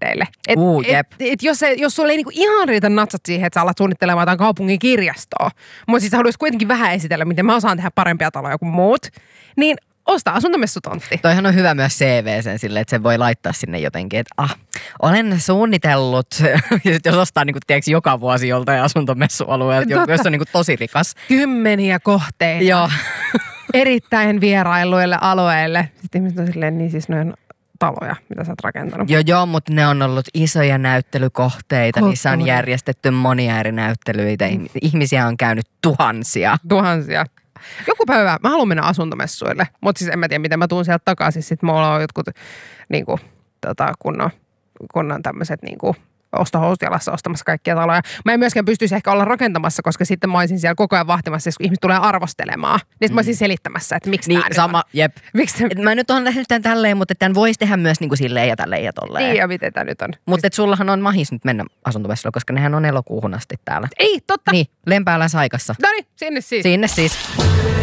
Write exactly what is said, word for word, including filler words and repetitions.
natsateille. Et, Uu, jep. et, et jos, se, jos sulle ei niinku ihan riitä natsat siihen, että sä alat suunnittelemaan jotain kaupungin kirjastoa, mutta siis haluaisi kuitenkin vähän esitellä, miten mä osaan tehdä parempia taloja kuin muut, niin osta asuntomessutontti. Toihan on hyvä myös C V sen silleen, että sen voi laittaa sinne jotenkin, että ah, olen suunnitellut, ja sitten jos ostaa niin kuin, tiedätkö, joka vuosi joltain asuntomessualueelta, jos on niin kuin, tosi rikas. Kymmeniä kohteita. Joo. Erittäin vierailuille alueille. Sitten ihmiset on silleen, niin siis noin taloja, mitä sä oot rakentanut. Joo, joo, mutta ne on ollut isoja näyttelykohteita. Kulttuuri. Niissä on järjestetty monia eri näyttelyitä. Ihmisiä on käynyt tuhansia. Tuhansia. Joku päivä mä haluan mennä asuntomessuille, mutta siis en mä tiedä, miten mä tuun sieltä takaisin. Sitten mulla on jotkut niinku, tota, kunnon, kunnon tämmöiset niinku, ostohousut jalassa ostamassa kaikkia taloja. Mä en myöskään pystyisi ehkä olla rakentamassa, koska sitten mä olisin siellä koko ajan vahtimassa, jos ihmiset tulee arvostelemaan. Niin sitten mä olisin selittämässä, että miksi Niin, tää sama, nyt on. jep. Miksi Et mä nyt oon tehnyt tämän tälleen, mutta tämän voisi tehdä myös niin kuin silleen ja tälleen ja tolleen. Niin, ja miten tää nyt on. Mutta et sullahan on mahis nyt mennä asuntomessuille, koska nehän on elokuuhun asti täällä. Ei, totta. Niin, Lempäälän Saikassa. No niin, sinne siis. Sinne siis.